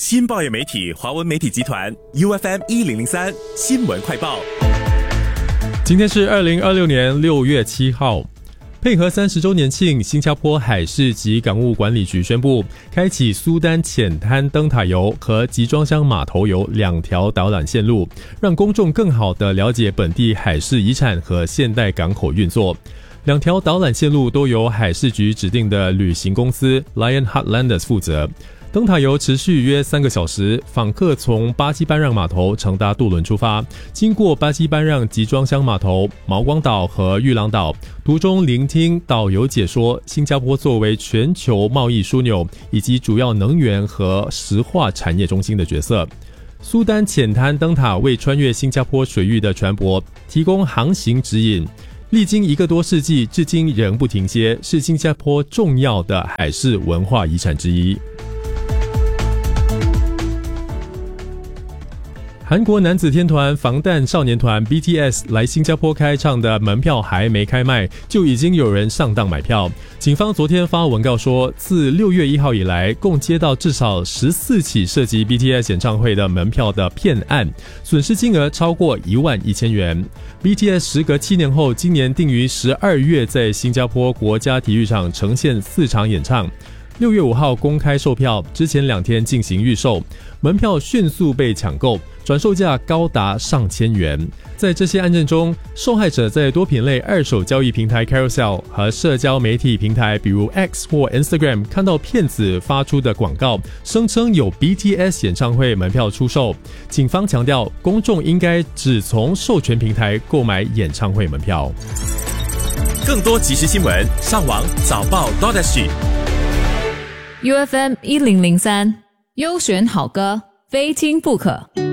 新报业媒体华文媒体集团 UFM1003 新闻快报。 今天是2026年6月7号，配合30周年庆，新加坡海事及港务管理局宣布，开启苏丹浅滩灯塔游和集装箱码头游2条导览线路，让公众更好地了解本地海事遗产和现代港口运作。2条导览线路都由海事局指定的旅行公司 Lion Heartlanders 负责。灯塔游持续约3个小时，访客从巴基班让码头乘搭渡轮出发，经过巴基班让集装箱码头、毛光岛和玉郎岛，途中聆听导游解说新加坡作为全球贸易枢纽以及主要能源和石化产业中心的角色。苏丹浅滩灯塔为穿越新加坡水域的船舶提供航行指引，历经1个多世纪，至今仍不停歇，是新加坡重要的海事文化遗产之一。韩国男子天团防弹少年团 BTS 来新加坡开唱的门票还没开卖，就已经有人上当买票。警方昨天发文告说，自6月1号以来，共接到至少14起涉及 BTS 演唱会的门票的骗案，损失金额超过11000元。BTS 时隔7年后，今年定于12月在新加坡国家体育场呈现4场演唱。6月5号公开售票，之前2天进行预售，门票迅速被抢购，转售价高达上千元。在这些案件中，受害者在多品类二手交易平台 Carousell 和社交媒体平台比如 X 或 Instagram 看到骗子发出的广告，声称有 BTS 演唱会门票出售。警方强调，公众应该只从授权平台购买演唱会门票。 更多即时新闻，上网早报 .SG。UFM1003 优选好歌，非听不可。